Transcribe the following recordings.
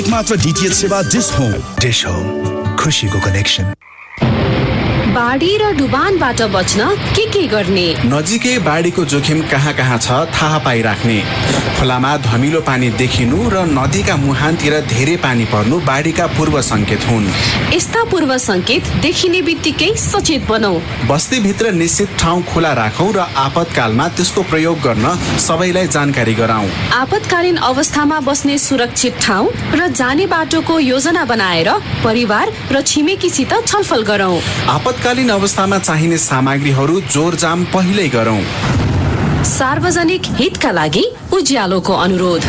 मात्र डीटीएच सेवा dish home खुशीको कनेक्सन। बाढी र डुबानबाट बच्न के गर्ने? नजिकै बाढीको जोखिम कहाँ छ थाहा पाइराख्ने। खोलामा धमिलो पानी देखिनु र नदीका मुहानतिर धेरै पानी पर्नु बाढीका पूर्व संकेत हुन्। यस्ता पूर्व संकेत देखिने बित्तिकै सचेत बनौ। बस्तीभित्र निश्चित ठाउँ खुला राखौं र आपतकालमा त्यसको प्रयोग गर्न सबैलाई जानकारी गराउँ। आपतकालीन अवस्थामा बस्ने सुरक्षित ठाउँ र जाने बाटोको योजना बनाएर परिवार र छिमेकीसित छलफल गरौँ। आपतकालीन अवस्थामा चाहिने सामग्रीहरू जोरजाम पहिल्यै गरौँ। सार्वजनिक हितका लागि उज्यालोको अनुरोध।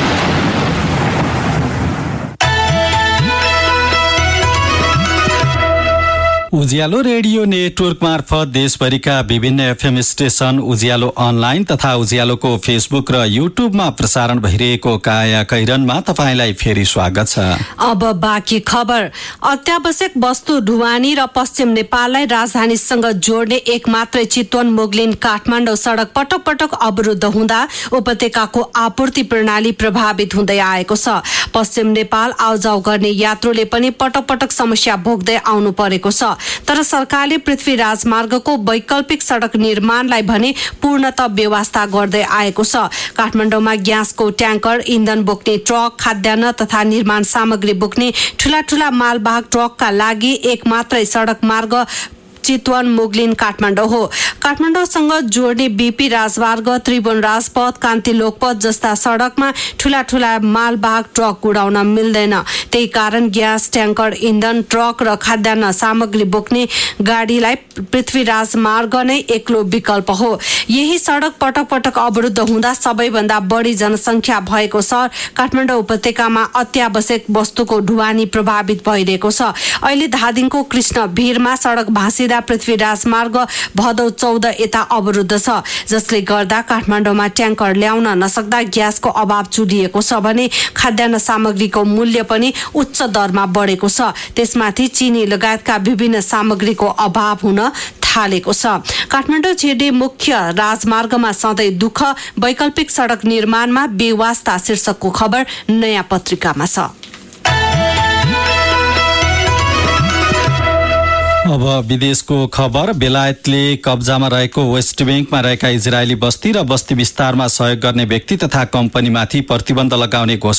उज्यालो रेडियो नेटवर्क मार्फत देशभरिका विभिन्न एफएम स्टेशन, उज्यालो अनलाइन तथा उज्यालोको फेसबुक र युट्युबमा प्रसारण भइरहेको काया कैरनमा तपाईलाई फेरि स्वागत छ। अब बाँकी खबर। अत्यावश्यक वस्तु ढुवानी र पश्चिम नेपाललाई राजधानीसँग जोड्ने एक मात्रै चितवन मुगलिन काठमाडौँ सडक पटक पटक अवरुद्ध हुँदा उपत्यकाको आपूर्ति प्रणाली प्रभावित हुँदै आएको छ। पश्चिम नेपाल आउजाउ गर्ने यात्रुले पनि पटक पटक समस्या भोग्दै आउनु परेको छ। तर सरकारले पृथ्वी राजमार्गको वैकल्पिक सडक निर्माणलाई भने पूर्णतः व्यवस्था गर्दै आएको छ। काठमाडौँमा ग्यासको ट्याङ्कर, इन्धन बोक्ने ट्रक, खाद्यान्न तथा निर्माण सामग्री बोक्ने ठूला ठूला मालवाहक ट्रकका लागि एक मात्रै सडक मार्ग चितवन मुगलिन काठमाडौँ हो। काठमाडौँसँग जोड्ने बीपी राजमार्ग, त्रिभुवन राजपथ, कान्ति लोकपथ जस्ता सडकमा ठूला ठूला मालवाहक ट्रक उडाउन मिल्दैन। त्यही कारण ग्यास ट्याङ्कर, इन्धन ट्रक र खाद्यान्न सामग्री बोक्ने गाडीलाई पृथ्वी राजमार्ग नै एक्लो विकल्प हो। यही सडक पटक पटक अवरुद्ध हुँदा सबैभन्दा बढी जनसङ्ख्या भएको सहर काठमाडौँ उपत्यकामा अत्यावश्यक वस्तुको ढुवानी प्रभावित भइरहेको छ। अहिले धादिङको कृष्ण भिरमा सडक भाँसिदा पृथ्वी राजमार्ग भदौ 14 यता अवरुद्ध छ, जसले गर्दा काठमाडौँमा ट्याङ्कर ल्याउन नसक्दा ग्यासको अभाव चुलिएको छ भने खाद्यान्न सामग्रीको मूल्य पनि उच्च दरमा बढेको छ। त्यसमाथि चिनी लगायतका विभिन्न सामग्रीको अभाव हुन थालेको छ। काठमाडौँ छिर्ने मुख्य राजमार्गमा सधैँ दुःख, वैकल्पिक सडक निर्माणमा बेवास्ता शीर्षकको खबर नयाँ पत्रिकामा छ। अब विदेशको खबर। बेलायतले कब्जामा रहेको वेस्ट ब्याङ्कमा रहेका इजरायली बस्ती र बस्ती विस्तारमा सहयोग गर्ने व्यक्ति तथा कम्पनीमाथि प्रतिबन्ध लगाउने घोषणा